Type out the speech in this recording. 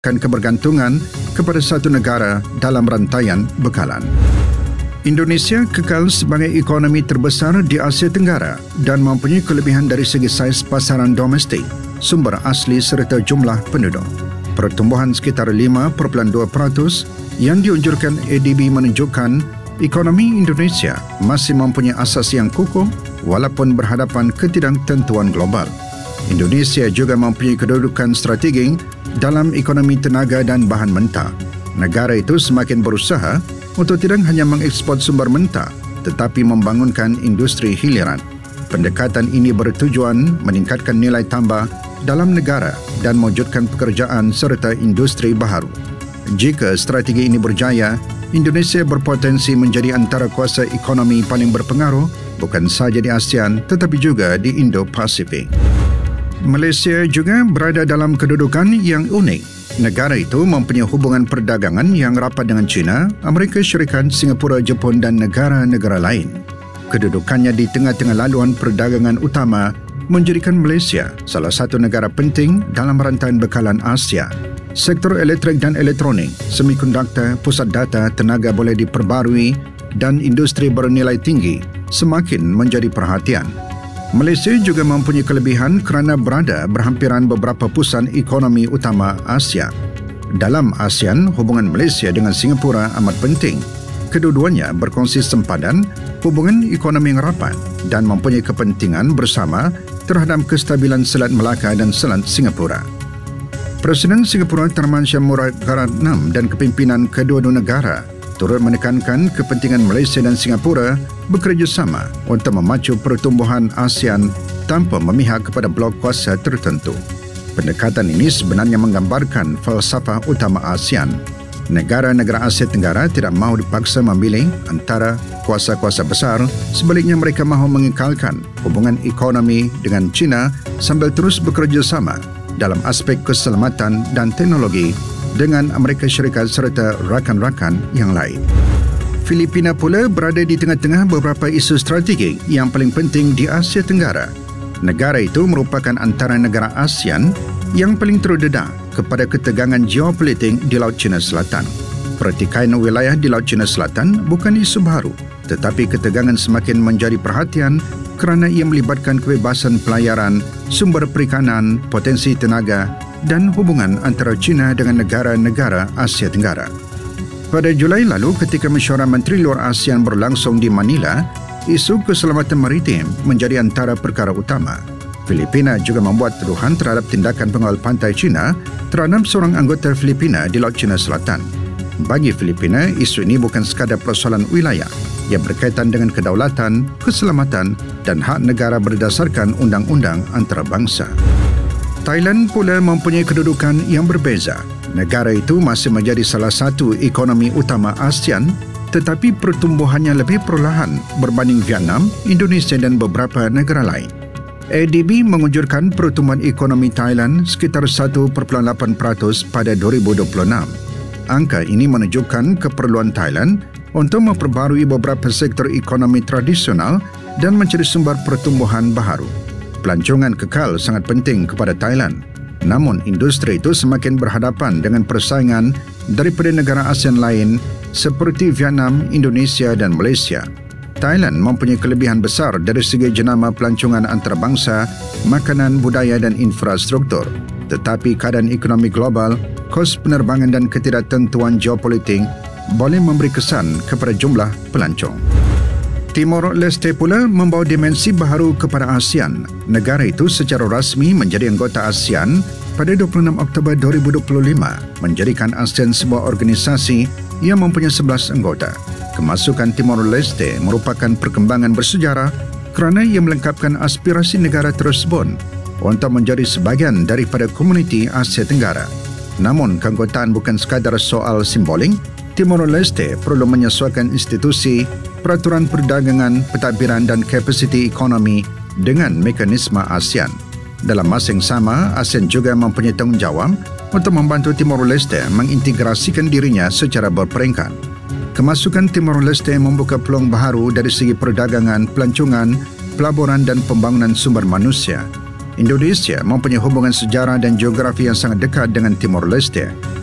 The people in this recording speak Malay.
kebergantungan kepada satu negara dalam rantaian bekalan. Indonesia kekal sebagai ekonomi terbesar di Asia Tenggara dan mempunyai kelebihan dari segi saiz pasaran domestik, sumber asli serta jumlah penduduk. Pertumbuhan sekitar 5.2% yang diunjurkan ADB menunjukkan ekonomi Indonesia masih mempunyai asas yang kukuh walaupun berhadapan ketidaktentuan global. Indonesia juga mempunyai kedudukan strategik dalam ekonomi tenaga dan bahan mentah. Negara itu semakin berusaha untuk tidak hanya mengekspor sumber mentah tetapi membangunkan industri hiliran. Pendekatan ini bertujuan meningkatkan nilai tambah dalam negara dan mewujudkan pekerjaan serta industri baharu. Jika strategi ini berjaya, Indonesia berpotensi menjadi antara kuasa ekonomi paling berpengaruh bukan sahaja di ASEAN tetapi juga di Indo-Pasifik. Malaysia juga berada dalam kedudukan yang unik. Negara itu mempunyai hubungan perdagangan yang rapat dengan China, Amerika Syarikat, Singapura, Jepun dan negara-negara lain. Kedudukannya di tengah-tengah laluan perdagangan utama menjadikan Malaysia salah satu negara penting dalam rantaian bekalan Asia. Sektor elektrik dan elektronik, semikonduktor, pusat data, tenaga boleh diperbarui dan industri bernilai tinggi semakin menjadi perhatian. Malaysia juga mempunyai kelebihan kerana berada berhampiran beberapa pusat ekonomi utama Asia. Dalam ASEAN, hubungan Malaysia dengan Singapura amat penting. Kedua-duanya berkongsi sempadan, hubungan ekonomi yang rapat dan mempunyai kepentingan bersama terhadap kestabilan Selat Melaka dan Selat Singapura. Presiden Singapura Tharman Shanmugaratnam dan kepimpinan kedua-dua negara turut menekankan kepentingan Malaysia dan Singapura bekerjasama untuk memacu pertumbuhan ASEAN tanpa memihak kepada blok kuasa tertentu. Pendekatan ini sebenarnya menggambarkan falsafah utama ASEAN. Negara-negara Asia Tenggara tidak mahu dipaksa memilih antara kuasa-kuasa besar, sebaliknya mereka mahu mengekalkan hubungan ekonomi dengan China sambil terus bekerjasama dalam aspek keselamatan dan teknologi dengan Amerika Syarikat serta rakan-rakan yang lain. Filipina pula berada di tengah-tengah beberapa isu strategik yang paling penting di Asia Tenggara. Negara itu merupakan antara negara ASEAN yang paling terdedah kepada ketegangan geopolitik di Laut Cina Selatan. Pertikaian wilayah di Laut Cina Selatan bukan isu baru, tetapi ketegangan semakin menjadi perhatian kerana ia melibatkan kebebasan pelayaran, sumber perikanan, potensi tenaga dan hubungan antara China dengan negara-negara Asia Tenggara. Pada Julai lalu ketika mesyuarat Menteri Luar ASEAN berlangsung di Manila, isu keselamatan maritim menjadi antara perkara utama. Filipina juga membuat tuduhan terhadap tindakan pengawal pantai China terhadap seorang anggota Filipina di Laut Cina Selatan. Bagi Filipina, isu ini bukan sekadar persoalan wilayah yang berkaitan dengan kedaulatan, keselamatan dan hak negara berdasarkan undang-undang antarabangsa. Thailand pula mempunyai kedudukan yang berbeza. Negara itu masih menjadi salah satu ekonomi utama ASEAN tetapi pertumbuhannya lebih perlahan berbanding Vietnam, Indonesia dan beberapa negara lain. ADB mengunjurkan pertumbuhan ekonomi Thailand sekitar 1.8% pada 2026. Angka ini menunjukkan keperluan Thailand untuk memperbarui beberapa sektor ekonomi tradisional dan mencari sumber pertumbuhan baharu. Pelancongan kekal sangat penting kepada Thailand. Namun industri itu semakin berhadapan dengan persaingan daripada negara ASEAN lain seperti Vietnam, Indonesia dan Malaysia. Thailand mempunyai kelebihan besar dari segi jenama pelancongan antarabangsa, makanan, budaya dan infrastruktur. Tetapi keadaan ekonomi global, kos penerbangan dan ketidaktentuan geopolitik boleh memberi kesan kepada jumlah pelancong. Timor Leste pula membawa dimensi baharu kepada ASEAN. Negara itu secara rasmi menjadi anggota ASEAN pada 26 Oktober 2025, menjadikan ASEAN sebuah organisasi yang mempunyai 11 anggota. Kemasukan Timor Leste merupakan perkembangan bersejarah kerana ia melengkapkan aspirasi negara tersebut untuk menjadi sebahagian daripada komuniti Asia Tenggara. Namun, keanggotaan bukan sekadar soal simbolik. Timor Leste perlu menyesuaikan institusi, peraturan perdagangan, pentadbiran dan kapasiti ekonomi dengan mekanisme ASEAN. Dalam masa yang sama, ASEAN juga mempunyai tanggungjawab untuk membantu Timor Leste mengintegrasikan dirinya secara berperingkat. Kemasukan Timor Leste membuka peluang baharu dari segi perdagangan, pelancongan, pelaburan dan pembangunan sumber manusia. Indonesia mempunyai hubungan sejarah dan geografi yang sangat dekat dengan Timor Leste.